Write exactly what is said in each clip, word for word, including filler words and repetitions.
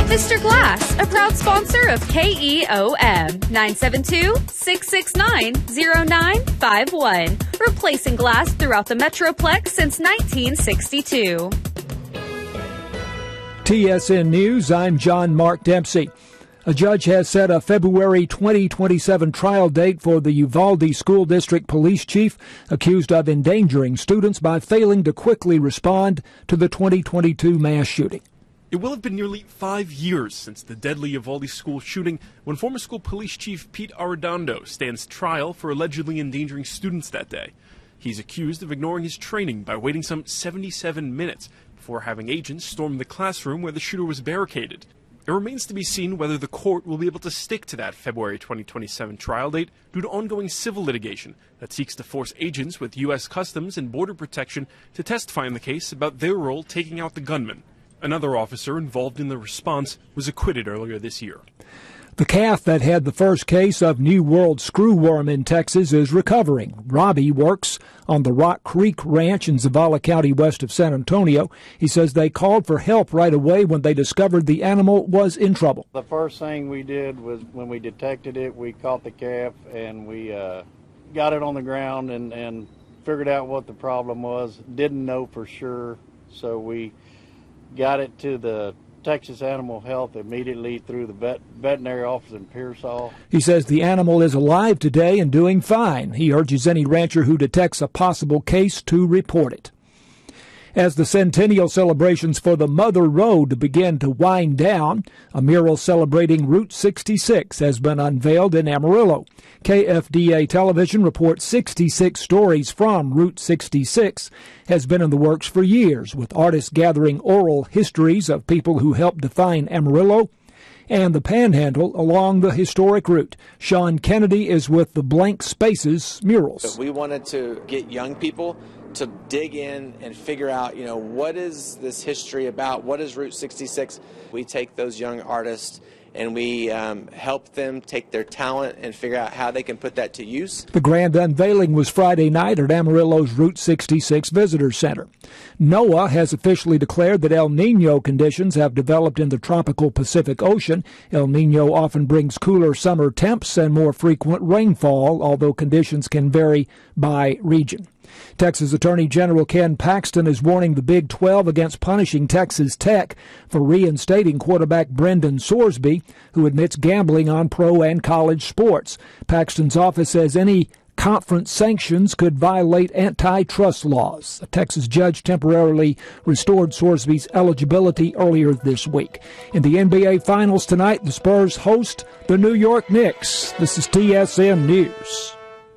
Mister Glass, a proud sponsor of K E O M, nine seven two, six six nine, zero nine five one, replacing glass throughout the Metroplex since nineteen sixty-two. T S N News, I'm John Mark Dempsey. A judge has set a February twenty twenty-seven trial date for the Uvalde School District police chief accused of endangering students by failing to quickly respond to the twenty twenty-two mass shooting. It will have been nearly five years since the deadly Uvalde school shooting when former school police chief Pete Arredondo stands trial for allegedly endangering students that day. He's accused of ignoring his training by waiting some seventy-seven minutes before having agents storm the classroom where the shooter was barricaded. It remains to be seen whether the court will be able to stick to that February twenty twenty-seven trial date due to ongoing civil litigation that seeks to force agents with U S Customs and Border Protection to testify in the case about their role taking out the gunman. Another officer involved in the response was acquitted earlier this year. The calf that had the first case of New World screwworm in Texas is recovering. Robbie works on the Rock Creek Ranch in Zavala County west of San Antonio. He says they called for help right away when they discovered the animal was in trouble. The first thing we did was when we detected it, we caught the calf and we uh, got it on the ground and, and figured out what the problem was. Didn't know for sure, so we got it to the Texas Animal Health immediately through the vet, veterinary office in Pearsall. He says the animal is alive today and doing fine. He urges any rancher who detects a possible case to report it. As the centennial celebrations for the Mother Road begin to wind down, a mural celebrating Route sixty-six has been unveiled in Amarillo. K F D A Television reports sixty-six stories from Route sixty-six has been in the works for years, with artists gathering oral histories of people who helped define Amarillo and the Panhandle along the historic route. Sean Kennedy is with the Blank Spaces murals. We wanted to get young people to dig in and figure out, you know, what is this history about? What is Route sixty-six? We take those young artists and we um, help them take their talent and figure out how they can put that to use. The grand unveiling was Friday night at Amarillo's Route sixty-six Visitor Center. NOAA has officially declared that El Nino conditions have developed in the tropical Pacific Ocean. El Nino often brings cooler summer temps and more frequent rainfall, although conditions can vary by region. Texas Attorney General Ken Paxton is warning the Big twelve against punishing Texas Tech for reinstating quarterback Brendan Sorsby, who admits gambling on pro and college sports. Paxton's office says any conference sanctions could violate antitrust laws. A Texas judge temporarily restored Sorsby's eligibility earlier this week. In the N B A Finals tonight, the Spurs host the New York Knicks. This is T S N News.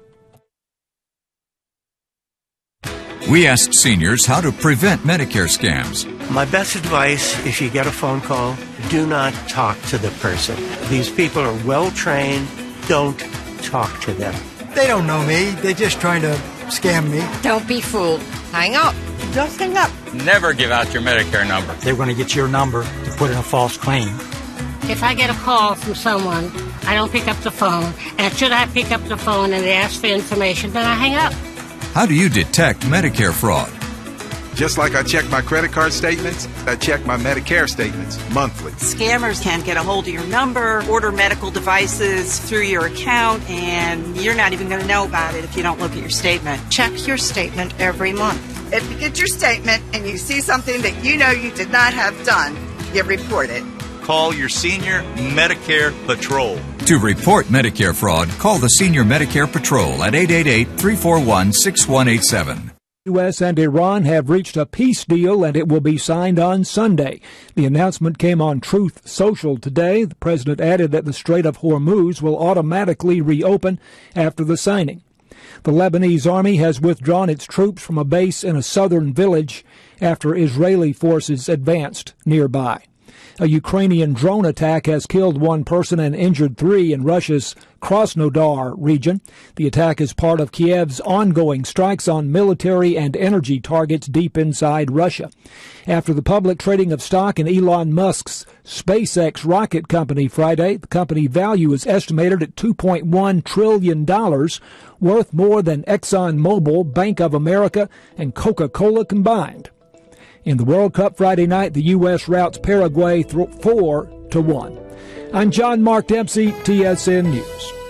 We asked seniors how to prevent Medicare scams. My best advice, if you get a phone call, do not talk to the person. These people are well trained. Don't talk to them. They don't know me. They're just trying to scam me. Don't be fooled. Hang up. Just hang up. Never give out your Medicare number. They're going to get your number to put in a false claim. If I get a call from someone, I don't pick up the phone. And should I pick up the phone and they ask for information, then I hang up. How do you detect Medicare fraud? Just like I check my credit card statements, I check my Medicare statements monthly. Scammers can get a hold of your number, order medical devices through your account, and you're not even going to know about it if you don't look at your statement. Check your statement every month. If you get your statement and you see something that you know you did not have done, you report it. Call your Senior Medicare Patrol. To report Medicare fraud, call the Senior Medicare Patrol at eight eight eight, three four one, six one eight seven. U S and Iran have reached a peace deal, and it will be signed on Sunday. The announcement came on Truth Social today. The president added that the Strait of Hormuz will automatically reopen after the signing. The Lebanese army has withdrawn its troops from a base in a southern village after Israeli forces advanced nearby. A Ukrainian drone attack has killed one person and injured three in Russia's Krasnodar region. The attack is part of Kiev's ongoing strikes on military and energy targets deep inside Russia. After the public trading of stock in Elon Musk's SpaceX rocket company Friday, the company value is estimated at two point one trillion dollars, worth more than ExxonMobil, Bank of America, and Coca-Cola combined. In the World Cup Friday night, the U S routs Paraguay four to one. I'm John Mark Dempsey, T S N News.